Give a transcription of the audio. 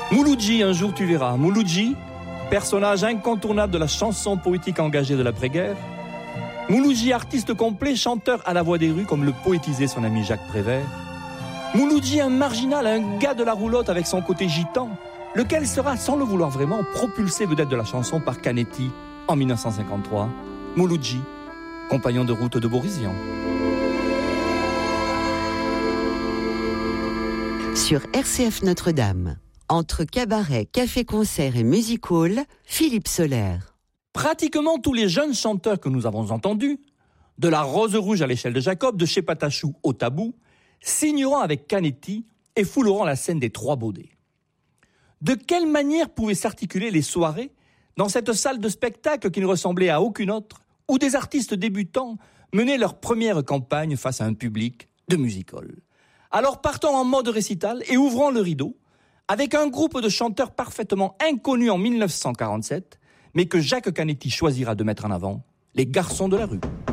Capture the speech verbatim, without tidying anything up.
Mouloudji, un jour tu verras. Mouloudji, personnage incontournable de la chanson poétique engagée de l'après-guerre. Mouloudji, artiste complet, chanteur à la voix des rues, comme le poétisait son ami Jacques Prévert. Mouloudji, un marginal, un gars de la roulotte avec son côté gitan, lequel sera, sans le vouloir vraiment, propulsé vedette de la chanson par Canetti en mille neuf cent cinquante-trois. Mouloudji, compagnon de route de Boris Vian. Sur R C F Notre-Dame, entre cabaret, café-concert et music hall, Philippe Soler. Pratiquement tous les jeunes chanteurs que nous avons entendus, de la Rose Rouge à l'échelle de Jacob, de chez Patachou au Tabou, signeront avec Canetti et fouleront la scène des Trois Baudets. De quelle manière pouvaient s'articuler les soirées dans cette salle de spectacle qui ne ressemblait à aucune autre, où des artistes débutants menaient leur première campagne face à un public de music-hall? Alors partons en mode récital et ouvrons le rideau avec un groupe de chanteurs parfaitement inconnus en mille neuf cent quarante-sept, mais que Jacques Canetti choisira de mettre en avant, les Garçons de la rue.